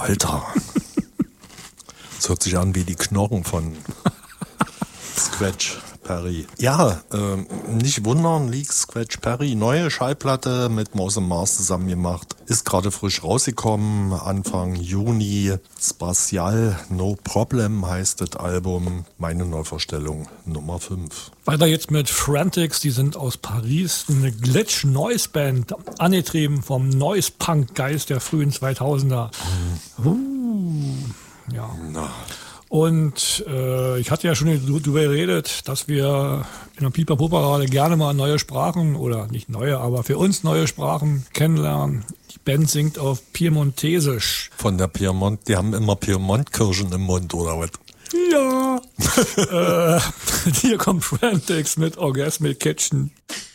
Alter. Das hört sich an wie die Knochen von Scratch Perry. Ja, nicht wundern, liegt Scratch Perry. Neue Schallplatte mit Mouse & Mars zusammen gemacht. Ist gerade frisch rausgekommen, Anfang Juni. Spatial No Problem heißt das Album. Meine Neuvorstellung Nummer 5. Weiter jetzt mit Frantics, die sind aus Paris. Eine Glitch-Noise-Band, angetrieben vom Noise-Punk-Geist der frühen 2000er. Ja. Na. Und ich hatte ja schon darüber geredet, dass wir in der Pipapo-Parade gerne mal neue Sprachen, oder nicht neue, aber für uns neue Sprachen kennenlernen. Die Band singt auf Piemontesisch. Von der Piemont, die haben immer Piemontkirschen im Mund, oder was? Ja. Hier kommt Frantics mit Orgasmic Kitchen.